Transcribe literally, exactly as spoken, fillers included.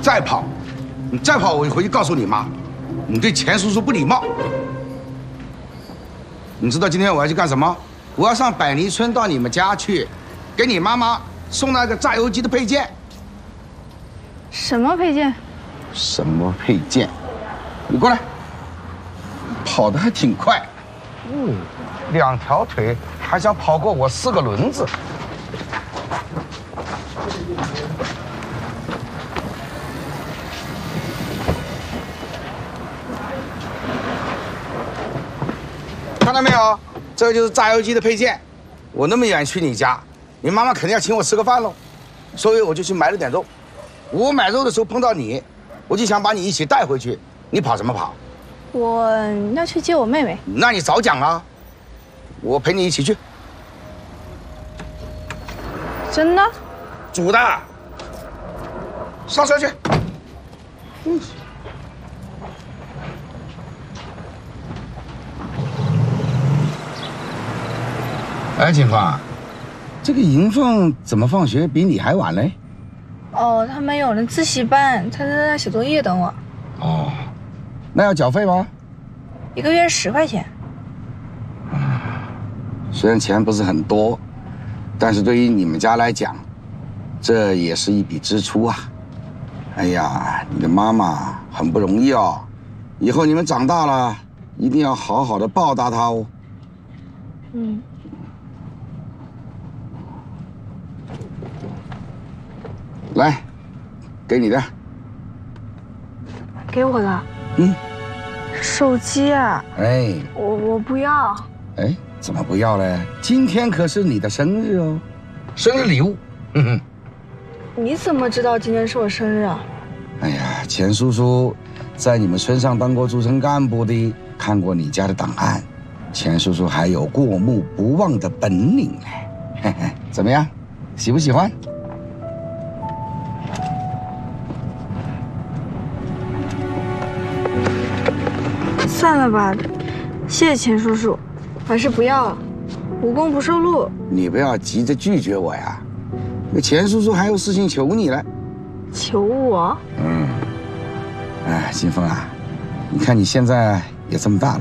再跑，你再跑，我就回去告诉你妈，你对钱叔叔不礼貌。你知道今天我要去干什么？我要上百里村到你们家去，给你妈妈送那个榨油机的配件。 什么配件？ 什么配件？你过来。跑得还挺快，嗯，两条腿还想跑过我四个轮子。看到没有？这就是榨油机的配件。我那么远去你家，你妈妈肯定要请我吃个饭喽，所以我就去买了点肉。我买肉的时候碰到你，我就想把你一起带回去。你跑什么跑？ 我要去接我妹妹。 那你早讲啊！我陪你一起去。 真的？ 煮的。上车去。嗯。哎，锦芳，这个银凤怎么放学比你还晚嘞？ 哦，他们有了自习班，他在那写作业等我。 哦。那要缴费吗？ 一个月十块钱。 虽然钱不是很多，但是对于你们家来讲，这也是一笔支出啊。哎呀，你的妈妈很不容易哦，以后你们长大了，一定要好好的报答她哦。 嗯。 来，给你的。 给我的。 嗯。 手机啊！ 哎， 我我不要。 哎，怎么不要嘞？今天可是你的生日哦，生日礼物。嗯哼。 你怎么知道今天是我生日啊？ 哎呀，钱叔叔在你们村上当过驻村干部的，看过你家的档案，钱叔叔还有过目不忘的本领呢。嘿嘿，怎么样，喜不喜欢？ 算了吧，谢谢钱叔叔，还是不要了，无功不受禄。 你不要急着拒绝我呀，那钱叔叔还有事情求你了。 求我？ 嗯。哎，金凤啊，你看你现在也这么大了。